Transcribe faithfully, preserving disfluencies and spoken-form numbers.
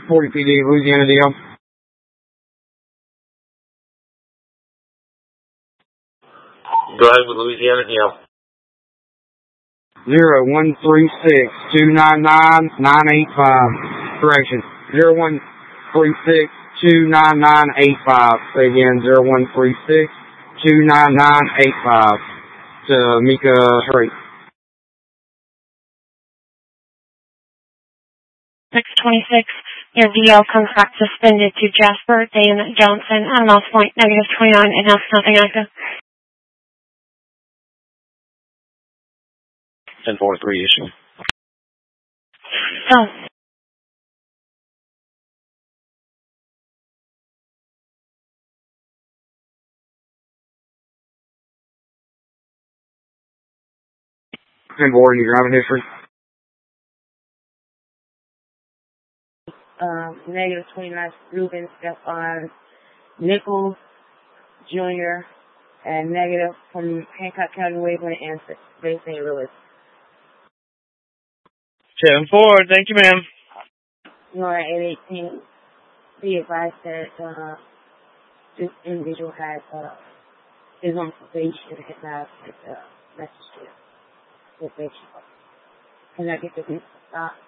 forty P D, Louisiana D L. Go ahead with Louisiana D L. Zero one three six two nine nine nine eight five. Correction. Zero one three six two nine nine eight five. Say again. Zero one three six two nine nine eight five. To Mika Shrate. six twenty-six. Your D L comes back suspended to Jasper Dan Johnson at loss point negative twenty-nine and else nothing active. ten forty-three issue. Oh. ten forty, your driving history. Um, negative twenty-nine, Ruben Stefan Nichols Junior and negative from Hancock County, Waveland, and Bay Saint Louis. ten four, thank you, ma'am. You know, at eight eighteen, be advised that uh, this individual has uh, is on probation and has not uh, messaged you. Probation. Can I get the stop?